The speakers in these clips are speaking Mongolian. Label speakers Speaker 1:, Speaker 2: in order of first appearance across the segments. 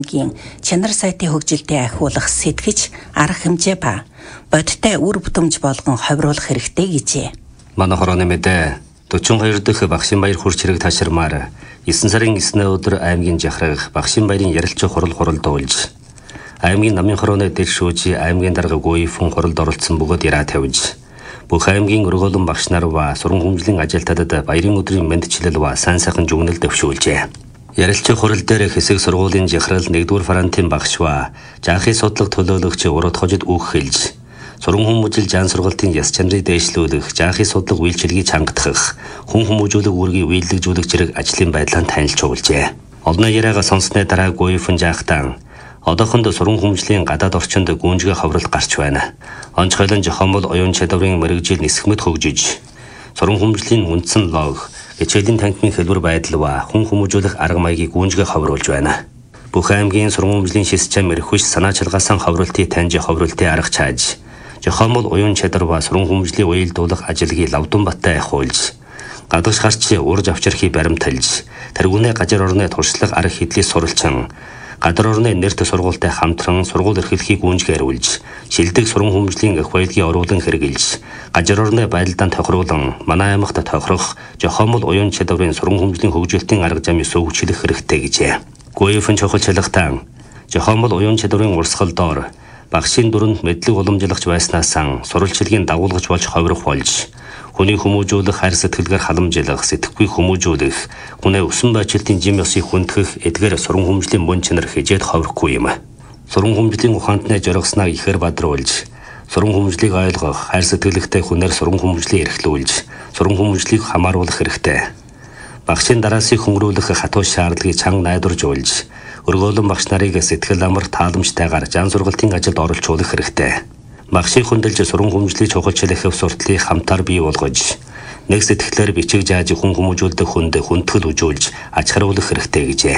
Speaker 1: гийн чанар сайтын хөгжилтэд ахиулах сэтгэж арга хэмжээ ба бодиттой үр бүтэмж болгон ховруулах хэрэгтэй гэжээ.
Speaker 2: Манай хорооны мэдээ 42 дахь Багшийн баяр хурц хэрэг таширмаар 9 сарын 9-ний өдөр аймгийн жахрах Багшийн баярын ярилцах хуралд уулж аймгийн намын хорооны дэд шүүжи аймгийн дарга Гуйфун хуралд оролцсон бөгөөд яраа тавьж бүх аймгийн өргөөлөн багш нар ба суран хүмжлийн ажилтнуудад баярын өдрийн мэндчилэл ба сайн сайхан жүгнэл дэвшүүлжээ. Ярилцах хурал дээр хэсэг сургуулийн жахрал 1-р Фарантын багш ба жаахын судлаг төлөөлөгч урд хожид үг хэлж суран хүмүүжил жан сургалтын яс чанарыг дээшлүүлэх, жаахын судлаг үйлчилгийг чангатгах, хүн хүмүүжүүлэг үүргийг үйлдвэрлэж зэрэг ажлын байдлаа танилж өгүүлжээ. Олонний яриагаа сонссны дараа Гуйфун жаахтан одоохонд суран хүмүүжлийн гадаад орчинд гүнжгээ ховрол гарч байна. Онцгойлон Жохомол оюун чадварын мэрэгжил нисгэмэд хөгжиж, суран хүмүүжлийн үндсэн лог хичээлийн танхимын хэлбэр байдал ба хүн хүмүүжүүлэх арга маягийг гүнжгээ ховруулж байна. Бүх аймгийн суран хүмүүжлийн шис чам эрхвч санаа чалгаасан ховролтыг таньж ховролтын арга чааж, Жохомол оюун чадвар ба суран хүмүүжлийн уялдуулах ажилгийг Лавдан баттай ахиулж, гадагш гарч урж авчрахыг баримталж, тэргүүнээ газар орны туршлага арга хэдлийг суралцсан, гадар орны нэрт сургуультай хамтран сургууль эрхлэхийг гүнжгээрүүлж, шилдэг суран хүмүүжлийн эх баялагийг оруулан хэрэгжилж, газар орны байдалд тохируулан манай аймагт тохирох Жохомол оюун чадварын суран хүмүүжлийн хөгжилтийн арга замыг сувгчлэх хэрэгтэй гэжээ. Гуйфун чухал чалгатан Жохомол оюун чадварын урсгал доор багшийн дүрэнд мэдлэг уламжлагч байснаас сурвалжлагын дагуулгач болж ховрох болж, хүний хүмүүжүүлэх хайр сэтгэлгээр халамжилах, сэтгэхгүй хүмүүжүүлэх, хүнээ өсөн байцаалтын жим ёсыг хүндэх эдгээр суран хүмүүжлийн мөн чанар хижээд ховрохгүй юм. Суран хүмүүжлийн ухаантны жоргосноо ихээр бадруулж, суран хүмүүжлийг ойлгох, хайр сэтгэлэгтэй хүнээр суран хүмүүжлийг эрхлүүлж, суран хүмүүжлийг хамааруулах хэрэгтэй. Багшийн дараасыг хөнгөрүүлэх хатуу шаардлагыг чанга найдваржуулж, өргөөлөн багш нарыг сэтгэл амар тааламжтайгаар жан сургалтын ажилд оролцуулах хэрэгтэй. Багшийг хүндэлж суран хүмүүжлийн чухал чиглэх сурталыг хамтаар бий болгож, нэг сэтгэлээр бичиг зааж хүн хүмүүжүүлдэг хүнд хүндгэл үзүүлж аж харуулах хэрэгтэй гэжээ.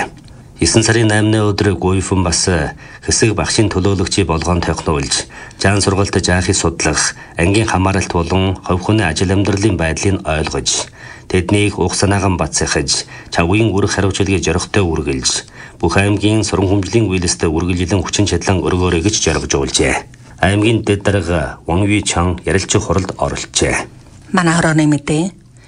Speaker 2: 9 сарын 8-ны өдөр Гуйфун бас хэсэг багшийн төлөөлөгчийг болгоон тохиолж, жан сургалт жаахыг судлах, ангийн хамааралт болон хувь хүний ажил амьдралын байдлыг ойлгож, тэднийг уг санаагаан бацсахиж, чавгийн үрэх хариуцлагыг зоригтой үргэлж, бүх аймгийн суран хүмжлийн үйлстэй үргэлжлэн хүчин чадлан өргөөрэй гэж жаргажуулжээ. Аймгийн дэд дарга Вонви Чан ярилцах хуралд оролцжээ.
Speaker 1: Манай хорооны мэдээ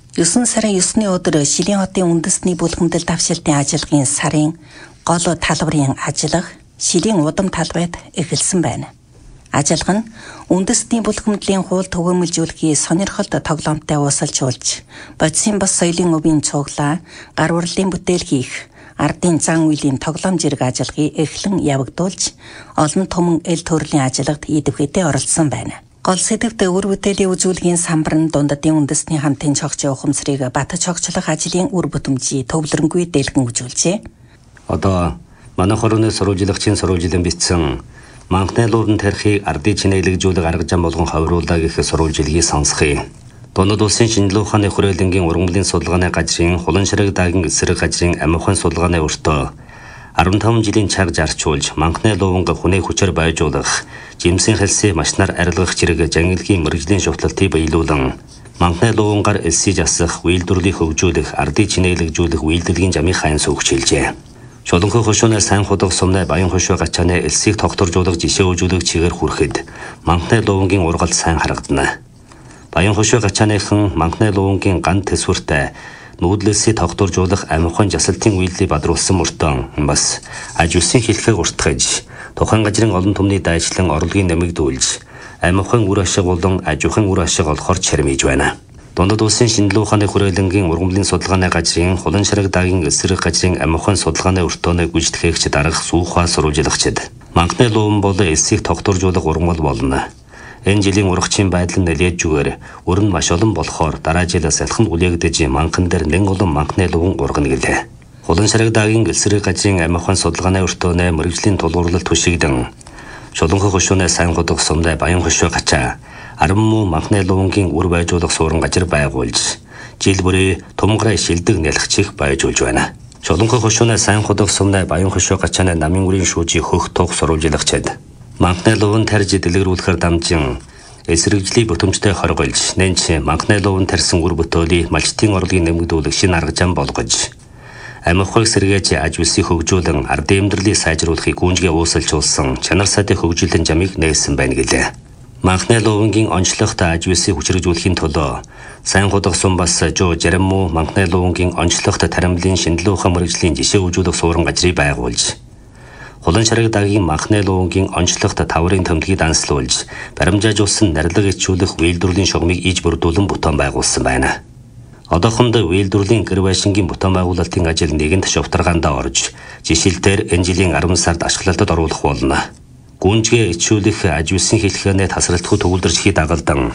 Speaker 1: 9 сарын 9-ний өдөр Шилийн хотын үндэсний бүлгэмдэл давшилтын ажиллагааны сарын гол талбарын ажиллага Шилийн удам талбайд эхэлсэн байна. Ажиллага нь үндэсний бүлгэмдлийн хууль түгээмэлжүүлэхийг сонирхолтой тоглоомтой уусалжуулж, бодисын бас соёлын өвийн цуглаа, гар урлалын бүтээл хийх, ардын зан үйлийн тоглоом зэрэг ажиллагааг эхлэн явагдуулж, олон түмэн эл төрлийн ажиллагад идэвхтэй оролцсон байна. Гол сэдвт үр бүтээлийн үзүүлгийн самбар нь дундадын үндэсний хамтын цогцын ухамсарыг бат цогцлох ажлын үр бүтэмжийг төвлөрөнгүй дэлгэн үзүүлжээ.
Speaker 2: Одоо манай хорооны сурвалжлагчийн сурвалжлан бичсэн Манхны луурын тарихыг ардын чинээлэгжүүлэх арга зам болгон ховруулаа гэх сурвалжлагыг сонсхий. Дундад улсын шинжилгээ ухааны хүрээлэнгийн ургамлын судалгааны газрын Хулан ширэг даагийн эсрэг газрын амь ухааны судалгааны өртөө 15 жилийн цаг зарчуулж Манхны луурын хүнийг хүчээр байжуулах, жимсийн хэлсээ машинаар арилгах зэрэг жангилгийн мэрэгжлийн шутлалтыг биелүүлэн Манхны луурынгаар элсий засах, үйлдвэрлэлийг хөгжүүлэх, ардын чинээлэгжүүлэх үйлдвэрлэлийн замыг хайн сөгчилжээ. Чуланхой хошууны сайн худах сумны баян хошуу гачааны элсийг тогтворжуулах жишээ үзүүлэх чигээр хүрэхэд Манхны луурын ургалт сайн харагдана. Баян хошуу гачааныхан Манхны луурын ган төсвөртэй нүүдлэлсийг тогтворжуулах амь ухааны жасалтын үйлдэлийг бадруулсан мөртөө бас аж үсгийн хэлхийг уртгаж, тухайн газрын олон түмний дайчлан орлогыг нэмэгдүүлж, амь ухааны үр ашиг болон аж ахуйн үр ашиг олохоор чармиж байна. Дундад улсын шинжилгээ ухааны хүрээлэнгийн ургамлын судалгааны газрын Хулан ширэг даагийн эсрэг газрын амь ухааны судалгааны өртөөний гүйцэтгэгч дарга сүүхаа сурвалжлагчид Манхны луурын бол элсийг тогтворжуулах ургамал болно. Энэ жилийн ургачийн байдал нь нэлээд зүгээр, өр нь маш олон болохоор дараа жилээс алхан үлээгдэж манхан дээр нэн олон Манхны луурын ургана гэлээ. Хулан ширэг даагийн эсрэг газрын амь ухааны судалгааны өртөөний мэрэгжлийн тулгуурлал түшигдэн Чуланхой хошууны сайн худах сумны баян хошуу гачаа 10 муу Манхны луурын үр байжуулах суурин газар байгуулж, жил бүрээ тумгараа шилдэг нялхчих байжуулж байна. Чуланхой хошууны сайн худах сумны баян хошуу гачааны намын үрийн шүүжийг хөх тух сурвалжлагчид Манхны луурын тарж дэлгэрүүлэхээр дамжин эсрэгжлийн бүтэмжтэй хоргойлж, нэнч Манхны луурын тарсан үр бүтээлийг малчтын орлогыг нэмэгдүүлэх шинэ арга зам болгож, Амьхыг сэргээж аж үлсийг хөгжүүлэн ардын амьдралыг сайжруулахыг гүнжгээ уусалжуулсан чанар сайдын хөгжүүлэн жамыг нээсэн байна гэлээ. Манхны луунгийн онцлогт аж үлсийг хүчрэгжүүлэхийн төлөө сайн худах сум бас жоо Жаримуу манхны луунгийн онцлогт тарамлын шинжилгээ ухаан мэргэжлийн жишээ үзүүлэх суурин газрыг байгуулж Хулан шараг дагийн манхны луунгийн онцлогт таврын төмөлгийг данслуулж баримжаажуулсан нарилга ичүүлэх үйлдвэрлэлийн шугамыг иж бүрдүүлэн бүтээн байгуулсан байна. Одоохондоо үйлдвэрлэлийн гэр байшингийн бүтээн байгуулалтын ажил нэгэнт шувтаргаандаа орж жишээлбэл энэ жилийн 10 сард ашиглалтад оруулах болно. Гүнжгээ ичүүлэх аж үлсийн хэлхээний тасралтгүй төгөлдрчхий дагалдан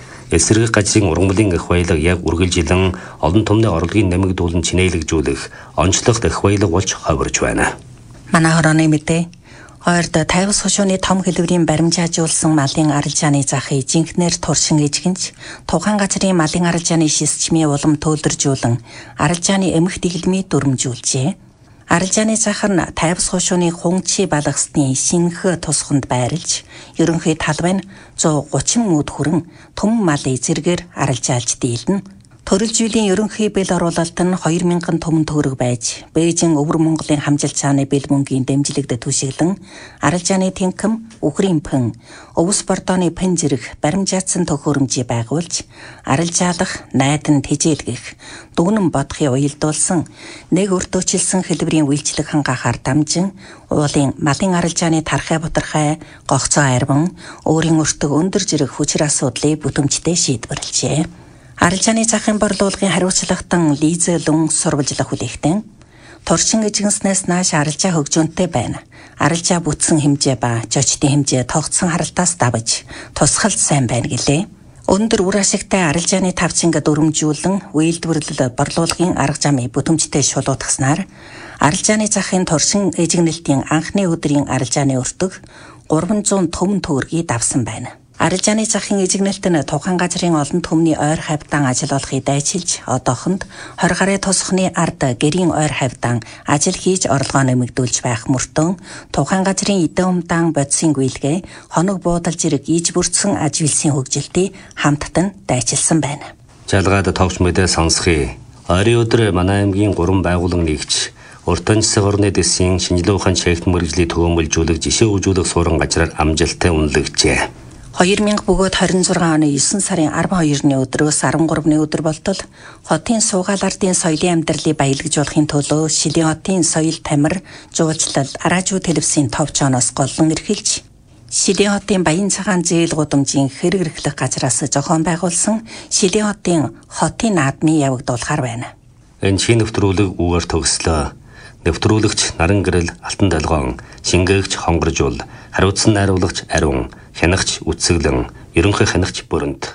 Speaker 2: эсрэг газрын ургамлын эх баялаг яг үргэлжилэн олон түмний орлогын нэмэгдүүлэн чинээлэгжүүлэх онцлогт эх баялаг болж ховирч байна.
Speaker 1: Манай хорооны мэдээ ойрд тайвас хошууны том хэлбэрийн баримжаажуулсан малын арилжааны захыг жинхнээр туршин ижгэнч тухайн газрын малын арилжааны шисчмийн улам төлдөржүүлэн арилжааны эмх дэглэмийг дүрмжүүлжээ. Арилжааны захар нь тайвас хошууны хунчи балгасны шинэх тусганд байрлж ерөнхий талбай нь 130 мөд хүрэн том малын зэргээр арилжаалж дийлнэ. Төрөлжүүллийн ерөнхий бэл оруулалт нь 2000 түмэн төгрөг байж, Бээжин Өвөр Монголын хамжилт цааны бэл мөнгийн дэмжлэгдэ түшиглэн, арилжааны тэнхэм, үхрийн пэн, өвс бордооны пэн зэрэг баримжаатсан төхөөрөмжийг байгуулж, арилжаалах, найдан тэжээлгэх, дүгнэн бодохыг уялдуулсан, нэг өртөөчилсөн хэлбэрийн үйлчлэг хангахаар дамжин, уулын малын арилжааны тархай бутархай, гогцоо арван, өөрийн өртөг өндөр зэрэг хүчир асуудлыг бүтэмжтэй шийдвэрлэжээ. Арилжааны захын борлуулгын хариуцлагатан лизэлэн сурвалжлах хүлээгтэн туршин ижгэнснээс нааш арилжаа хөгжөөнтэй байна. Арилжаа бүтсэн хэмжээ ба жочдын хэмжээ тогтсон харалтаас давж тусгалж сайн байна гэлээ. Өндөр үр ашигтай арилжааны тавчинг дүрмжүүлэн үйлдвэрлэл борлуулгын арга замыг бүтэмжтэй шулуутгаснаар арилжааны захын туршин ижгэнэлтийн анхны өдрийн арилжааны өртөг 300 түмэн төгрөгийг давсан байна. Арилжааны захын ижигнэлт нь тухайн газрын олон түмний ойр хавьдан ажил олохыг дайчилж, одоохонд 20 гаруй тусахны ард гэрийн ойр хавьдан ажил хийж орлогоо нэмэгдүүлж байх мөртөө тухайн газрын эдэн умдаан бодисын гүйлгээ хоног буудал зэрэг иж бүрдсэн аж үлсийн хөгжилтийг хамттан дайчилсан байна.
Speaker 2: Жалгаад товч мэдээ сонсхий. Ойрын өдөр манай аймгийн 3 байгууллага нэгж уртан засаг орны дэсийн шинжилгээ ухаан чект мэргэжлийг төгөөмөлжүүлэх жишээ үзүүлэх суурин газраар амжилттай үнэлэгджээ.
Speaker 1: 2000 бөгөөд 26 оны 9 сарын 12-ны өдрөөс 13-ны өдөр болтол хотын суугаал ардын соёлын амьдралыг баялагжуулахын төлөө Шилийн хотын соёл тамир, жуулчлал, араажуу телевизийн товчооноос голлон эрхэлж Шилийн хотын баян цагаан зээл гудамжийн хэрэг эрхлэх газраас зохион байгуулсан Шилийн хотын наадмыг явагдуулахар байна.
Speaker 2: Энэ шин нэвтрүүлэг үгээр төгслөө. Нэвтрүүлэгч Наран Гэрэл, Алтан Долгоон, шингээгч Хонгоржуул, хариуцсан найруулагч Ариун, хянагч Үтсэглэн, ерөнхий хянагч Бүрэнт.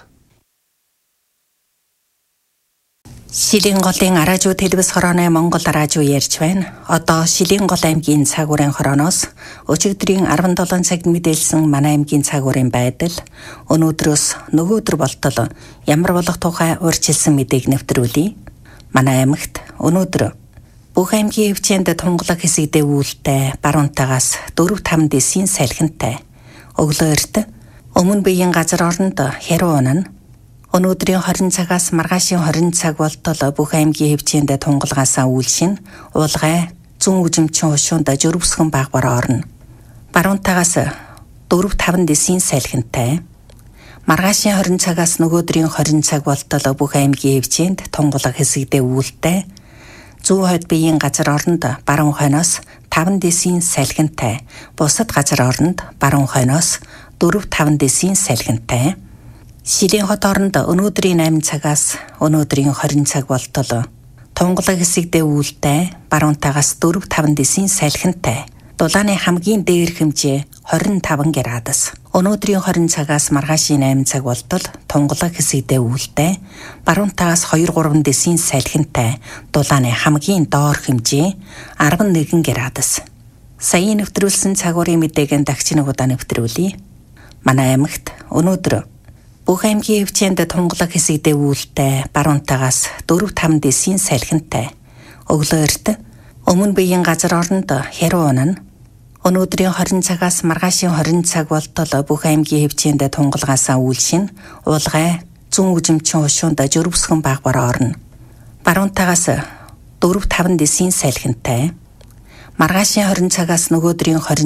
Speaker 1: Шилийн голын араажуу телевиз хорооны Монгол араажуу ярьж байна. Одоо Шилийн гол аймгийн цагуурын хорооноос өчигдрийн 17 цагт мэдээлсэн манай аймгийн цагуурын байдал өнөөдрөөс нөгөөдөр болтол ямар болох тухай урьдчилсан мэдээг нэвтрүүлье. Манай аймагт өнөөдөр бүх аймгийн хэмжээнд тунгалаг хэсэгдээ үүлтэй, баруунтаагаас 4-5 дэсийн салхинтай. Өглөө эрт өмнө биеийн газар оронд хэрүү унана. Өнөөдрийн 20 цагаас маргаашийн 20 цаг болтол бүх аймгийн хэмжээнд тунгалгаасаа үйлшин, уулгай, зүүн үжимчин хошуунд жөрөвсгөн багбараа орно. Баруунтаагаас 4-5 дэсийн салхинтай. Маргаашийн 20 цагаас нөгөөдрийн 20 цаг болтол бүх аймгийн хэмжээнд тунгалаг хэсэгдээ үүлтэй. Зүүн хойд биеийн газар оронд баруун хойноос 5 дэсийн салхинтай, бусад газар оронд баруун хойноос 4-5 дэсийн салхинтай. Шилийн хот оронд өнөөдрийн 8 цагаас өнөөдрийн 20 цаг болтол тунгалаг хэсэгдээ үүлтэй, баруунтаагаас 4-5 дэсийн салхинтай. Дулааны хамгийн дээр хэмжээ 25 градус. Өнөөдрийн 20 цагаас маргаашийн 8 цаг болтол тунгалаг хэсэгдээ үүлтэй, баруунтаагаас 2-3 дэсийн салхинтай. Дулааны хамгийн доор хэмжээ 11 градус. Саяын нэвтрүүлсэн цагуурын мэдээг дахиж нэг удаа нэвтрүүлье. Манай аймагт өнөөдөр бүх аймгийн хэмжээнд тунгалаг хэсэгдээ үүлтэй, баруунтаагаас 4-5 дэсийн салхинтай. Өглөө эрт өмнө биеийн газар оронд хэрүү унана. Өнөөдрийн 20 цагаас маргаашийн 20 цаг болтол бүх аймгийн хэмжээнд тунгалгаасаа үйлшин, уулгай, зүүн үжимчин хошуунд жөрөвсгөн багбараа орно. Баруунтаагаас 4-5 дэсийн салхинтай. Маргаашийн 20 цагаас нөгөөдрийн 20